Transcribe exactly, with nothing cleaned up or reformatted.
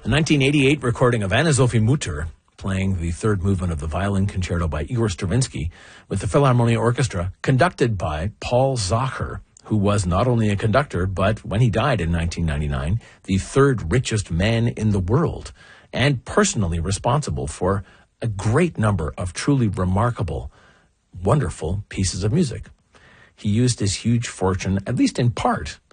A nineteen eighty-eight recording of Anna Sophie Mutter playing the third movement of the Violin Concerto by Igor Stravinsky with the Philharmonia Orchestra, conducted by Paul Zacher, who was not only a conductor, but when he died in nineteen ninety-nine, the third richest man in the world, and personally responsible for a great number of truly remarkable, wonderful pieces of music. He used his huge fortune, at least in part,